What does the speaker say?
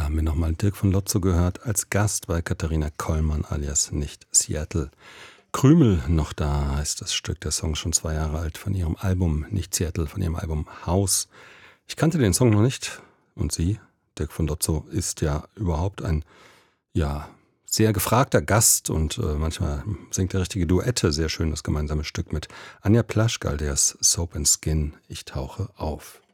haben wir nochmal Dirk von Lotzo gehört, als Gast bei Katharina Kollmann alias Nicht Seattle. Krümel noch da heißt das Stück, der Song schon 2 Jahre alt, von ihrem Album Nicht Seattle, von ihrem Album Haus. Ich kannte den Song noch nicht und sie, Dirk von Lotzo, ist ja überhaupt ein, sehr gefragter Gast und manchmal singt er richtige Duette, sehr schön das gemeinsame Stück mit Anja Plaschke, alias Soap and Skin, Ich tauche auf.